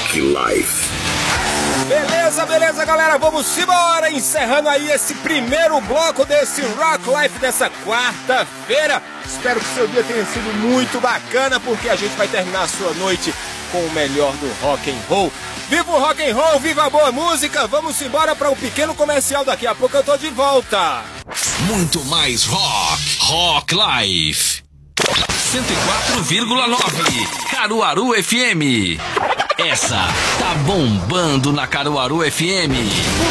Rock Life. Beleza, galera, vamos embora, encerrando aí esse primeiro bloco desse Rock Life dessa quarta-feira. Espero que seu dia tenha sido muito bacana, porque a gente vai terminar a sua noite com o melhor do rock and roll. Viva o rock and roll, viva a boa música. Vamos embora para um pequeno comercial, daqui a pouco eu tô de volta. Muito mais Rock Life 104,9 Caruaru FM. Essa tá bombando na Caruaru FM.